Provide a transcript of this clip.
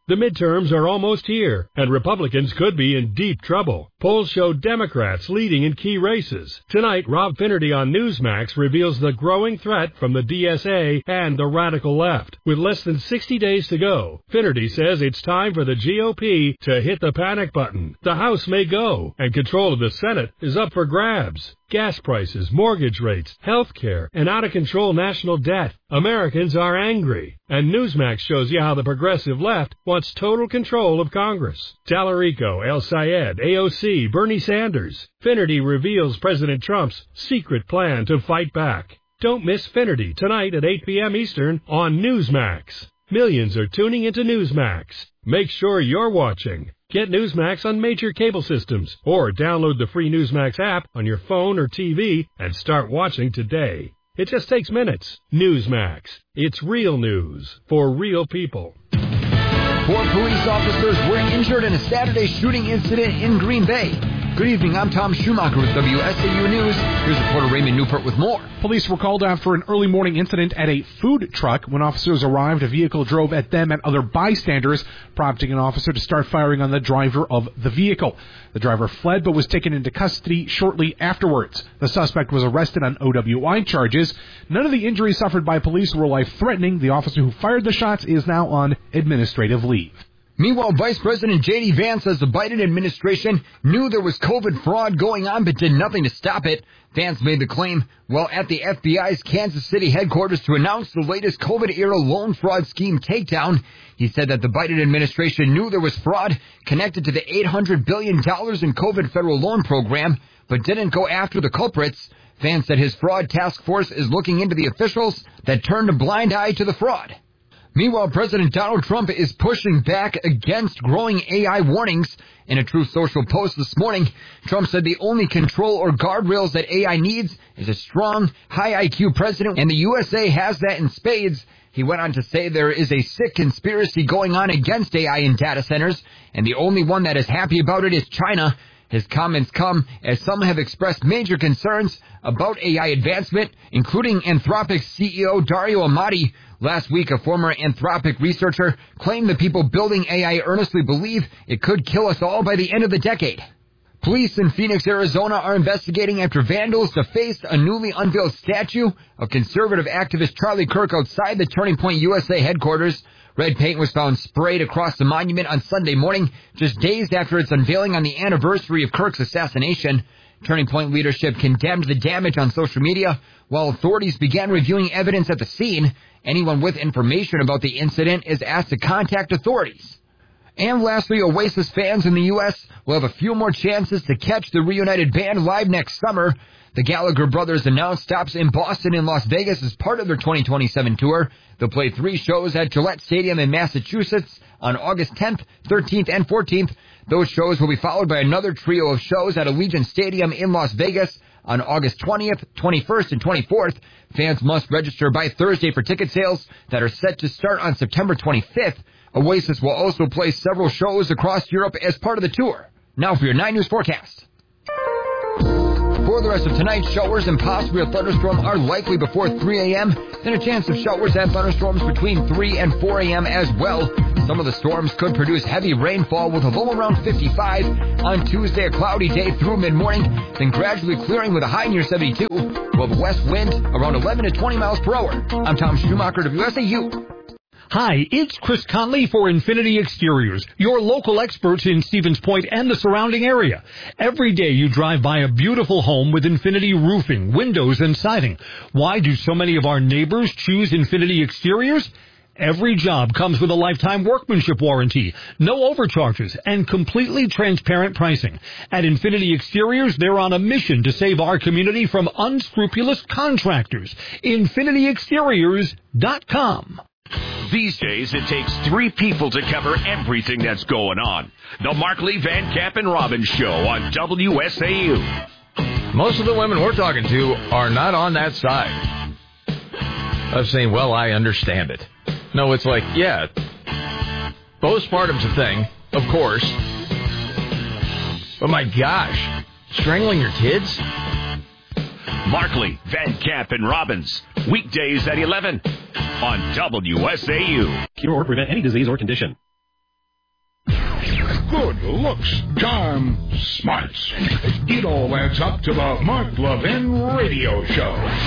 The midterms are almost here, and Republicans could be in deep trouble. Polls show Democrats leading in key races. Tonight, Rob Finnerty on Newsmax reveals the growing threat from the DSA and the radical left. With less than 60 days to go, Finnerty says it's time for the GOP to hit the panic button. The House may go, and control of the Senate is up for grabs. Gas prices, mortgage rates, health care, and out-of-control national debt. Americans are angry. And Newsmax shows you how the progressive left wants total control of Congress. Tallarico, El Sayed, AOC, Bernie Sanders. Finnerty reveals President Trump's secret plan to fight back. Don't miss Finnerty tonight at 8 p.m. Eastern on Newsmax. Millions are tuning into Newsmax. Make sure you're watching. Get Newsmax on major cable systems or download the free Newsmax app on your phone or TV and start watching today. It just takes minutes. Newsmax. It's real news for real people. 4 police officers were injured in a Saturday shooting incident in Green Bay. Good evening, I'm Tom Schumacher with WSAU News. Here's reporter Raymond Newport with more. Police were called after an early morning incident at a food truck. When officers arrived, a vehicle drove at them and other bystanders, prompting an officer to start firing on the driver of the vehicle. The driver fled but was taken into custody shortly afterwards. The suspect was arrested on OWI charges. None of the injuries suffered by police were life-threatening. The officer who fired the shots is now on administrative leave. Meanwhile, Vice President J.D. Vance says the Biden administration knew there was COVID fraud going on but did nothing to stop it. Vance made the claim while at the FBI's Kansas City headquarters to announce the latest COVID-era loan fraud scheme takedown. He said that the Biden administration knew there was fraud connected to the $800 billion in COVID federal loan program, but didn't go after the culprits. Vance said his fraud task force is looking into the officials that turned a blind eye to the fraud. Meanwhile, President Donald Trump is pushing back against growing AI warnings. In a Truth Social post this morning, Trump said the only control or guardrails that AI needs is a strong, high IQ president, and the USA has that in spades. He went on to say there is a sick conspiracy going on against AI in data centers, and the only one that is happy about it is China. His comments come as some have expressed major concerns about AI advancement, including Anthropic's CEO Dario Amati. Last week, a former Anthropic researcher claimed the people building AI earnestly believe it could kill us all by the end of the decade. Police in Phoenix, Arizona are investigating after vandals defaced a newly unveiled statue of conservative activist Charlie Kirk outside the Turning Point USA headquarters. Red paint was found sprayed across the monument on Sunday morning, just days after its unveiling on the anniversary of Kirk's assassination. Turning Point leadership condemned the damage on social media, while authorities began reviewing evidence at the scene. Anyone with information about the incident is asked to contact authorities. And lastly, Oasis fans in the U.S. will have a few more chances to catch the reunited band live next summer. The Gallagher brothers announced stops in Boston and Las Vegas as part of their 2027 tour. They'll play 3 shows at Gillette Stadium in Massachusetts on August 10th, 13th, and 14th. Those shows will be followed by another trio of shows at Allegiant Stadium in Las Vegas on August 20th, 21st, and 24th. Fans must register by Thursday for ticket sales that are set to start on September 25th. Oasis will also play several shows across Europe as part of the tour. Now for your 9 News forecast. For the rest of tonight, showers and possibly a thunderstorm are likely before 3 a.m., then a chance of showers and thunderstorms between 3 and 4 a.m. as well. Some of the storms could produce heavy rainfall with a low around 55. On Tuesday, a cloudy day through mid-morning, then gradually clearing with a high near 72. We'll have a west wind around 11 to 20 miles per hour. I'm Tom Schumacher, WSAU. Hi, it's Chris Conley for Infinity Exteriors, your local experts in Stevens Point and the surrounding area. Every day you drive by a beautiful home with Infinity roofing, windows, and siding. Why do so many of our neighbors choose Infinity Exteriors? Every job comes with a lifetime workmanship warranty, no overcharges, and completely transparent pricing. At Infinity Exteriors, they're on a mission to save our community from unscrupulous contractors. InfinityExteriors.com. These days, it takes 3 people to cover everything that's going on. The Markley, Van Camp, and Robbins Show on WSAU. Most of the women we're talking to are not on that side of saying, well, I understand it. No, it's like, yeah, postpartum's a thing, of course. But my gosh, strangling your kids? Markley, Van Camp, and Robbins. Weekdays at 11 on WSAU. Cure or prevent any disease or condition. good looks, charm, smarts. It all adds up to the Mark Levin Radio Show.